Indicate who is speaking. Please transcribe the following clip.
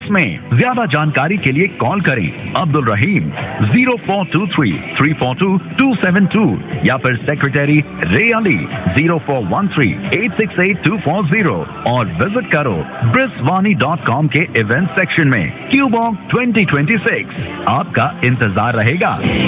Speaker 1: में। ज्यादा जानकारी के लिए कॉल करें अब्दुल रहीम 0423-342-272 या फिर सेक्रेटरी रे अली 0413-868-240 और विजिट करो briswani.com के इवेंट सेक्शन में। क्यूबॉक 2026 आपका इंतजार रहेगा।